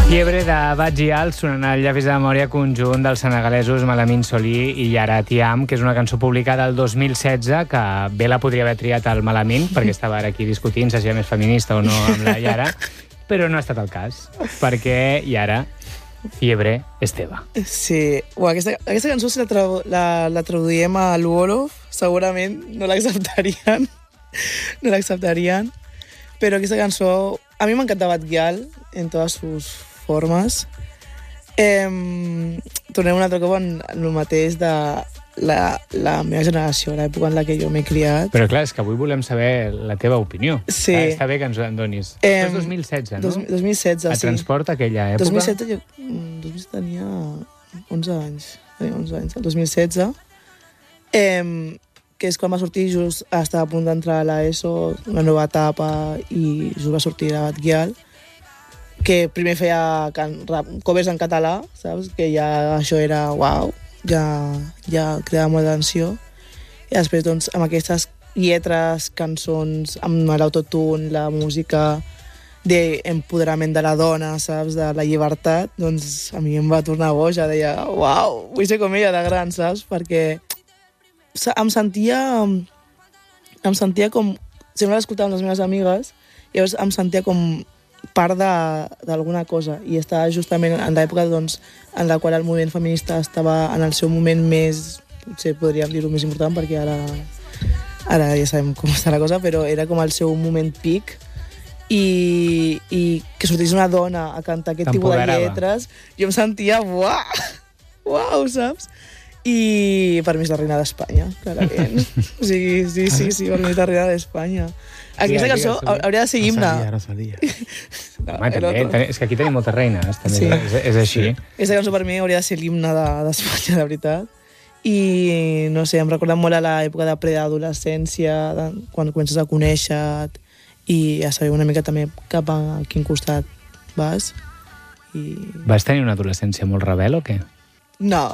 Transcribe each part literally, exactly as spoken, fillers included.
Fiebre de Bats i Al sonant al llavis de memòria conjunt dels senegalesos Malamine Solly i Yara Thiam, que és una cançó publicada el dos mil setze, que bé la podria haver triat el Malamine, perquè estava ara aquí discutint si era més feminista o no amb la Yara, però no ha estat el cas, perquè Yara, Fiebre és teva. Sí, Uah, aquesta, aquesta cançó si la, tra la, la traduïem a l'Wolof, segurament no l'acceptarien, no l'acceptarien, però aquesta cançó, a mi m'encanta Bad Gyal en totes sus formes. Eh, tornem un altre cop en el mateix de la, la meva generació, l'època en la que jo m'he criat. Però clar, és que avui volem saber la teva opinió. Sí. Ah, està bé que ens en donis. Eh, és dos mil setze, no? Dos, dos mil setze, Et sí. transporta aquella època? dos mil setze, jo dos mil setze tenia onze anys. Tenia onze anys, el dos mil setze. Eh, que és quan va sortir, just estava a punt d'entrar a l'ESO, una nova etapa, i just va sortir a Bad Gyal, que primer feia can, rap, covers en català, saps? Que ja això era uau, ja, ja cridava molt d'atenció. I després, doncs, amb aquestes lletres, cançons, amb l'autotune, la música d'empoderament de la dona, saps? De la llibertat, doncs a mi em va tornar boja, deia, uau, vull ser com ella de gran, saps? Perquè em sentia... Em sentia com... Sempre l'escoltava amb les meves amigues, i llavors em sentia com part d'alguna cosa, i estava justament en l'època, doncs, en la qual el moviment feminista estava en el seu moment més, potser podríem dir-ho més important, perquè ara, ara ja sabem com està la cosa, però era com el seu moment pic, i, i que sortís una dona a cantar aquest tipus de lletres, jo em sentia, uau, uau, saps? I per mi és la reina d'Espanya, clarament. O sigui, sí, sí, sí, per mi és la reina d'Espanya. Aquesta cançó hauria de ser himne. Rosalia, Rosalia. No, Home, també, és que aquí tenim moltes reines, també, sí. és, és així. Sí. Aquesta cançó per mi hauria de ser l'himne d'Espanya, de, de veritat. I, no sé, em recorda molt a l'època de preadolescència, quan comences a conèixer i a saber una mica també cap a quin costat vas. I... Vas tenir una adolescència molt rebel o què? No.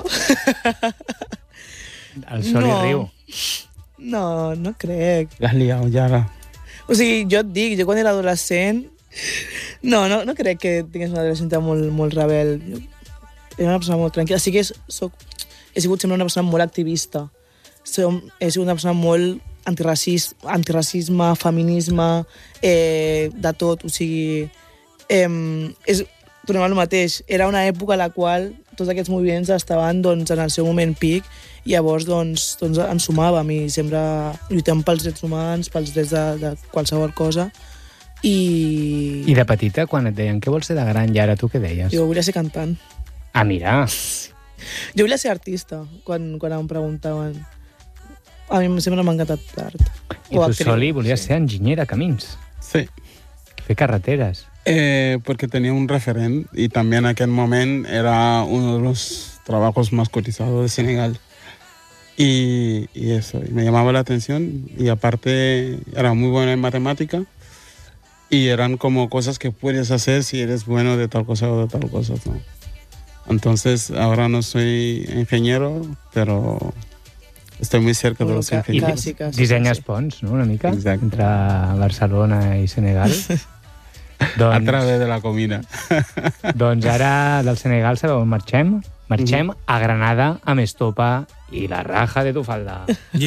El sol no. i riu. No, no crec. L'has liat, Yara. O sigui, jo et dic, jo quan era adolescent... No, no, no crec que tingués una adolescència molt, molt rebel. Era una persona molt tranquil·la. Sí que és, soc, he sigut sempre una persona molt activista. Som, he sigut una persona molt antiracist, antiracisme, feminisme, eh, de tot. O sigui, eh, és, tornem al mateix. Era una època a la qual tots aquests moviments estaven, doncs, en el seu moment pic, i llavors doncs, doncs, ens sumàvem i sempre lluitem pels drets humans, pels drets de, de qualsevol cosa. I... I de petita, quan et deien què vols ser de gran, i ara tu què deies? Jo volia ser cantant. Ah, mira! Jo volia ser artista, quan, quan em preguntaven. A mi sempre m'ha encantat l'art. I tu, Soli, volies sí. ser enginyer de camins. Sí. Fer carreteres. Eh, porque tenía un referente y también en aquel momento era uno de los trabajos más cotizados de Senegal. Y, y eso, y me llamaba la atención y aparte era muy bueno en matemática y eran como cosas que puedes hacer si eres bueno de tal cosa o de tal cosa, ¿no? Entonces ahora no soy ingeniero, pero estoy muy cerca de los ingenieros. Casi, casi, Dissenyes sí. ponts, no?, una mica, Exacte. entre Barcelona i Senegal. Doncs... A través de la comida. Doncs ara del Senegal sabeu on marxem? Marxem a Granada amb estopa i la raja de tu falda.